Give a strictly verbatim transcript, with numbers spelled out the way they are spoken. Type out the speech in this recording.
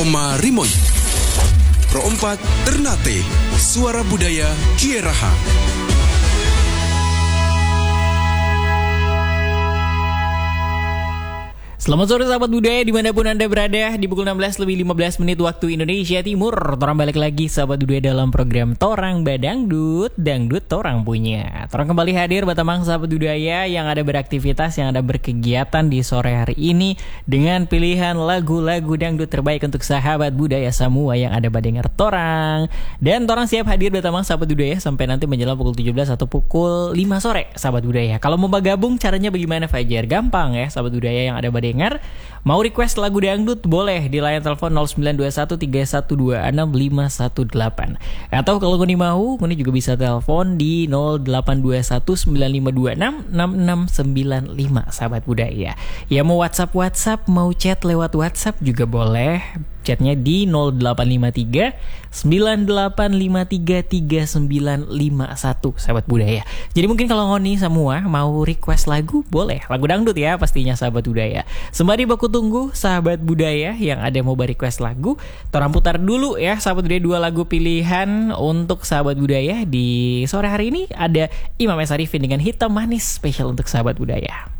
Oma Rimoy Pro empat Ternate Suara Budaya Kieraha. Selamat sore sahabat budaya dimanapun Anda berada. Di pukul enam belas lebih lima belas menit waktu Indonesia Timur, Torang balik lagi sahabat budaya dalam program Torang Badangdut, Dangdut Torang Punya. Torang kembali hadir batamang sahabat budaya yang ada beraktivitas, yang ada berkegiatan di sore hari ini dengan pilihan lagu-lagu dangdut terbaik untuk sahabat budaya semua yang ada badengar Torang. Dan Torang siap hadir batamang sahabat budaya sampai nanti menjelang pukul tujuh belas atau pukul lima sore sahabat budaya. Kalau mau bergabung caranya bagaimana Fajar? Gampang ya sahabat budaya yang ada badengar. Dengar, mau request lagu dangdut boleh di line telepon nol sembilan dua satu tiga satu dua enam lima satu delapan. Atau kalau Kuni mau, Kuni juga bisa telepon di nol delapan dua satu sembilan lima dua enam enam enam sembilan lima sahabat budaya. Ya mau WhatsApp-WhatsApp, mau chat lewat WhatsApp juga boleh. Chatnya di nol delapan lima tiga sembilan delapan lima tiga tiga sembilan lima satu sahabat budaya. Jadi mungkin kalau ngoni semua mau request lagu boleh, lagu dangdut ya pastinya sahabat budaya. Sembari baku tunggu sahabat budaya yang ada mau request lagu, Torang putar dulu ya sahabat budaya dua lagu pilihan untuk sahabat budaya di sore hari ini. Ada Imam S. Arifin dengan Hitam Manis spesial untuk sahabat budaya.